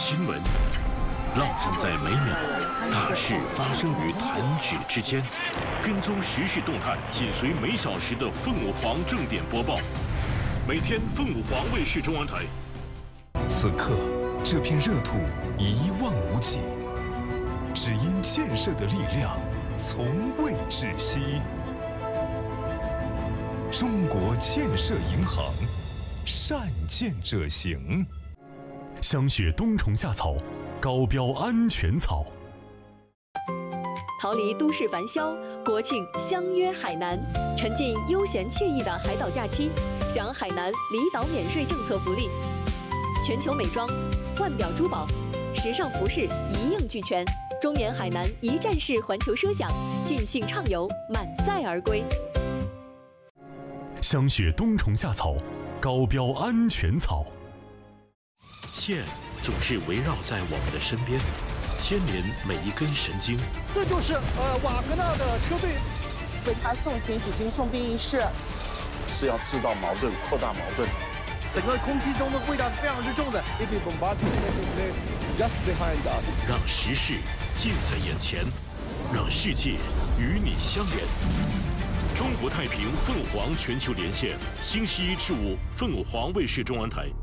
新闻，烙印在每秒，大事发生于弹指之间。跟踪时事动态，紧随每小时的凤舞凰正点播报。每天凤舞凰卫视中文台。 此刻，这片热土一望无际，只因建设的力量从未止息。中国建设银行，善建者行。 香雪冬虫夏草，高标安全草。 逃离都市繁嚣，国庆相约海南，沉浸悠闲惬意的海岛假期，享海南离岛免税政策福利。全球美妆、腕表珠宝、时尚服饰一应俱全，中缅海南一站式环球奢享，尽兴畅游，满载而归。 香雪冬虫夏草，高标安全草。 线总是围绕在我们的身边，牵连每一根神经。 这就是瓦格纳的车队为他送行举行送殡仪式， 是要制造矛盾、扩大矛盾。 整个空气中的味道是非常之重的。Just behind us， 让时事近在眼前，让世界与你相连。中国太平凤凰全球连线，星期一至五，凤凰卫视中文台。